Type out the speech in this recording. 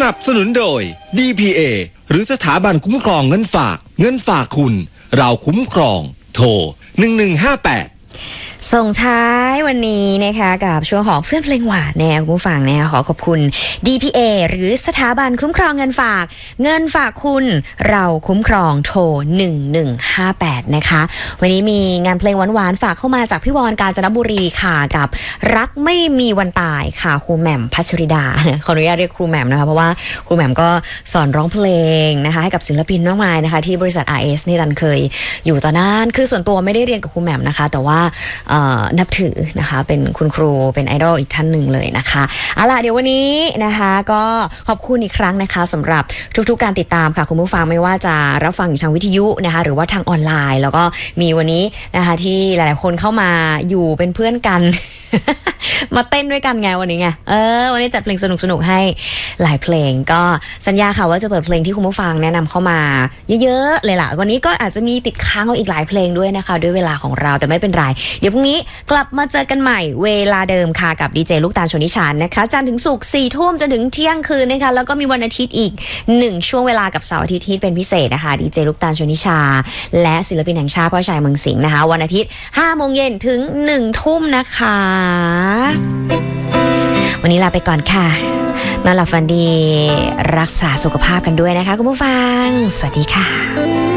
นับสนุนโดย DPA หรือสถาบันคุ้มครองเงินฝากคุณเราคุ้มครองโทร1158 ส่งท้ายวันนี้นะคะกับช่วงของเพื่อนเพลงหวานเนี่ยคุณผู้ฟังเนี่ยขอขอบคุณ DPA หรือสถาบันคุ้มครองเงินฝากคุณเราคุ้มครองโทร1158นะคะวันนี้มีงานเพลงหวานๆฝากเข้ามาจากพี่วอนกาญจนบุรีค่ะกับรักไม่มีวันตายค่ะครูแหม่มพัชริดาขออนุญาตเรียกครูแหม่มนะคะเพราะว่าครูแหม่มก็สอนร้องเพลงนะคะให้กับศิลปินมากมายนะคะที่บริษัท RS นี่ดันเคยอยู่ตอนนั้นคือส่วนตัวไม่ได้เรียนกับครูแหม่มนะคะแต่ว่านับถือนะคะเป็นคุณครูเป็นไอดอลอีกท่านหนึ่งเลยนะคะเอาล่ะเดี๋ยววันนี้นะคะก็ขอบคุณอีกครั้งนะคะสำหรับทุกๆการติดตามค่ะคุณผู้ฟังไม่ว่าจะรับฟังอยู่ทางวิทยุนะคะหรือว่าทางออนไลน์แล้วก็มีวันนี้นะคะที่หลายๆคนเข้ามาอยู่เป็นเพื่อนกัน มาเต้นด้วยกันไงวันนี้ไงวันนี้จัดเพลงสนุกๆให้หลายเพลงก็สัญญาค่ะว่าจะเปิดเพลงที่คุณผู้ฟังแนะนำเข้ามาเยอะๆเลยล่ะวันนี้ก็อาจจะมีติดค้างเอาอีกหลายเพลงด้วยนะคะด้วยเวลาของเราแต่ไม่เป็นไรเดี๋ยวพรุ่งนี้กลับมาเจอกันใหม่เวลาเดิมค่ะกับดีเจลูกตาลชนิชานนะคะจันทร์ถึงศุกร์ 4 ทุ่มจนถึงเที่ยงคืนนะคะแล้วก็มีวันอาทิตย์อีก1ช่วงเวลากับเสาร์อาทิตย์ที่เป็นพิเศษนะคะดีเจลูกตาลชนิชาและศิลปินแห่งชาติพ่อชายเมืองสิงห์นะคะวันอาทิตย์ 5 โมงเย็นถึง 1 ทุ่มนะคะวันนี้ลาไปก่อนค่ะนอนหลับฝันดีรักษาสุขภาพกันด้วยนะคะคุณผู้ฟังสวัสดีค่ะ